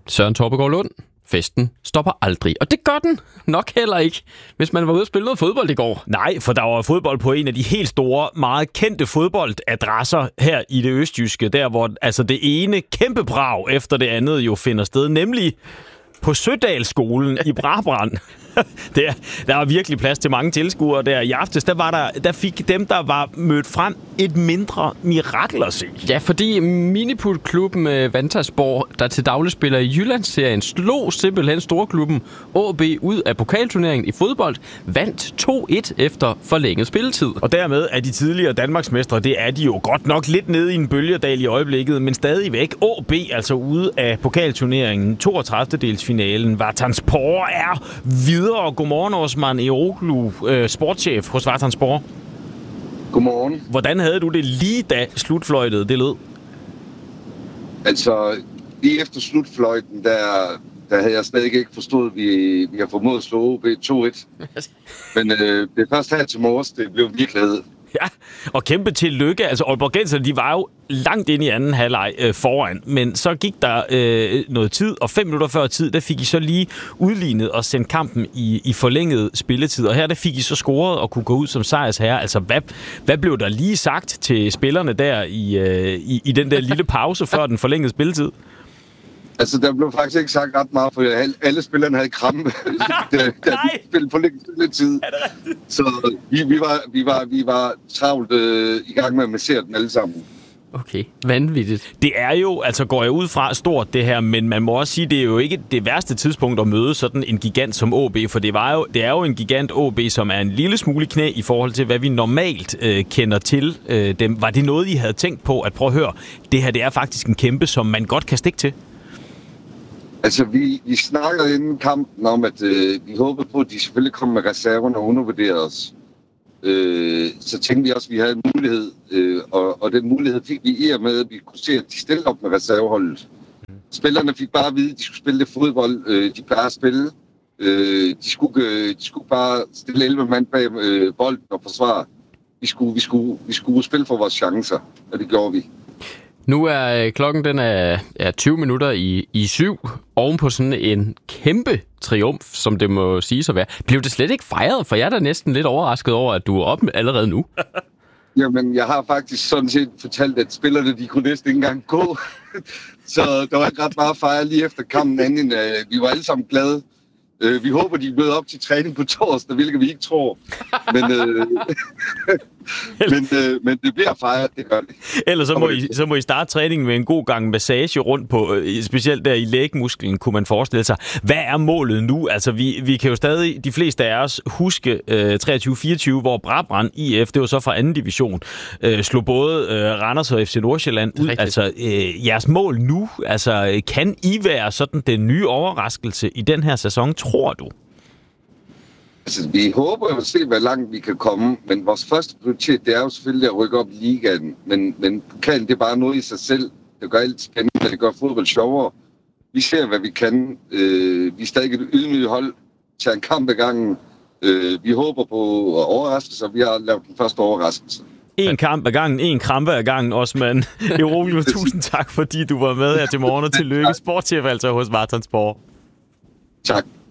Søren Torpegaard Lund. Festen stopper aldrig. Og det gør den nok heller ikke, hvis man var ude og spille noget fodbold i går. Nej, for der var fodbold på en af de helt store, meget kendte fodboldadresser her i det østjyske, der hvor altså det ene kæmpe brag efter det andet jo finder sted, nemlig på Sødalsskolen i Brabrand. Der var virkelig plads til mange tilskuere der. I aftes, der fik dem, der var mødt frem, et mindre mirakel at se. Ja, fordi miniputklubben Vantasborg, der til daglig spiller i Jyllandsserien, slog simpelthen storklubben AB ud af pokalturneringen i fodbold, vandt 2-1 efter forlænget spilletid. Og dermed er de tidligere Danmarksmestre, det er de jo godt nok lidt nede i en bølgedal i øjeblikket, men stadigvæk AB, altså ude af pokalturneringen, 32-delsfinalen. Vatanspor er videre. Godmorgen, Osman Eroglu, sportschef hos Vatanspor. Godmorgen. Hvordan havde du det lige da slutfløjtet det lød? Altså, lige efter slutfløjten, der havde jeg stadig ikke forstået, at vi har formået at slå OB 2-1. Men det er først her til morges, det blev virkelighed. Ja, og kæmpe tillykke. Altså, Aalborgenserne, de var jo langt inde i anden halvleg foran, men så gik der noget tid, og 5 minutter før tid, der fik I så lige udlignet og sendt kampen i forlænget spilletid. Og her der fik I så scoret og kunne gå ud som sejrsherre. Altså, hvad blev der lige sagt til spillerne der i den der lille pause før den forlængede spilletid? Altså, der blev faktisk ikke sagt ret meget, for alle spillerne havde krampe, da de spillede på spilletid. Så vi var travlt i gang med at massere dem alle sammen. Okay, vanvittigt. Det er jo, altså går jeg ud fra stort det her, men man må også sige, det er jo ikke det værste tidspunkt at møde sådan en gigant som AB, for det er jo en gigant AB, som er en lille smule knæ i forhold til, hvad vi normalt kender til dem. Var det noget, I havde tænkt på at prøve at høre? Det her, det er faktisk en kæmpe, som man godt kan stikke til. Altså, vi snakkede inden kampen om, at vi håbede på, at de selvfølgelig kom med reserverne og undervurderede os. Så tænkte vi også, at vi havde en mulighed, og den mulighed fik vi i og med, at vi kunne se, at de stillede op med reserveholdet. Spillerne fik bare at vide, at de skulle spille det fodbold, de plejer at spille. De skulle bare stille 11 mand bag bolden og forsvare. Vi skulle spille for vores chancer, og det gjorde vi. Nu er klokken den er 20 minutter i 7, oven på sådan en kæmpe triumf, som det må siges at være. Blev det slet ikke fejret? For jeg er da næsten lidt overrasket over, at du er oppe allerede nu. Jamen, jeg har faktisk sådan set fortalt, at spillerne, de kunne næsten ikke engang gå. Så der var ikke ret meget fejre lige efter kampen anden. Vi var alle sammen glade. Vi håber, de møder op til træning på torsdag, hvilket vi ikke tror. Men det bliver fejret, det gør det. Ellers så må I starte træningen med en god gang massage rundt på, specielt der i lægmusklen, kunne man forestille sig. Hvad er målet nu? Altså, vi kan jo stadig, de fleste af os, huske 23-24, hvor Brabrand IF, det var så fra anden division, slog både Randers og FC Nordsjælland ud. Altså, jeres mål nu, altså, kan I være sådan den nye overraskelse i den her sæson, tror du? Altså, vi håber jo at se, hvor langt vi kan komme, men vores første prioritet, det er jo selvfølgelig at rykke op i ligaen. Men pokalen, det er bare noget i sig selv. Det gør alt spændende, det gør fodbold sjovere. Vi ser, hvad vi kan. Vi er stadig et ydmygt hold til en kamp ad gangen. Vi håber på overraskelser, vi har lavet den første overraskelse. En kamp ad gangen, en krampe ad gangen, Osman Eroglu. Tusind tak, fordi du var med her til morgen, og tillykke. Sportschef altså hos Vatanspor. Tak.